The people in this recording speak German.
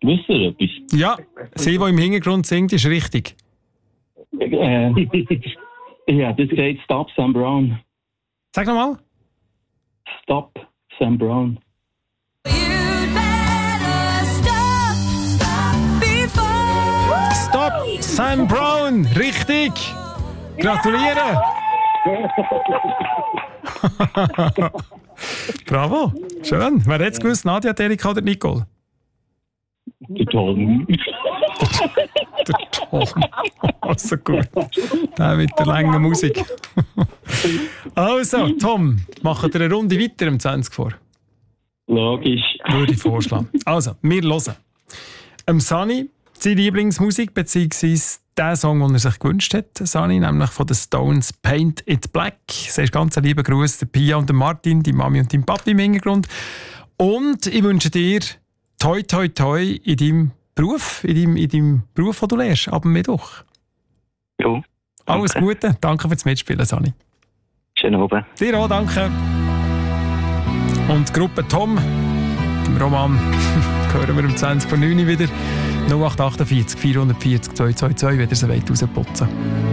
Wisst ihr etwas? Ja, sie, die im Hintergrund singt, ist richtig. Ja, das geht Stop Sam Brown. Sag nochmal. Stop Sam Brown. Stop Sam Brown, richtig. Gratuliere. Bravo, schön. Wer hätte es gewusst, Nadia, Erika oder Nicole? Der Tom. Der Tom. Also gut. Der mit der langen Musik. Also, Tom, machen wir eine Runde weiter im 20 vor. Logisch. Würde ich vorschlagen. Also, wir hören. Sunny, seine Lieblingsmusik, beziehungsweise der Song, den er sich gewünscht hat, Sunny, nämlich von den Stones Paint It Black. Das ist ganz ein lieber Gruß, der Pia und der Martin, die Mami und dein Papi im Hintergrund. Und ich wünsche dir toi toi toi in deinem Beruf, in deinem Beruf, den du lernst, ab dem Mittwoch. Jo. Alles Gute, danke fürs Mitspielen, Sunny. Schönen Abend. Dir auch, danke. Und die Gruppe Tom, im Roman, hören wir um 20 vor 9 wieder. 0848 440 222, wenn ihr sie rausputzen wollt.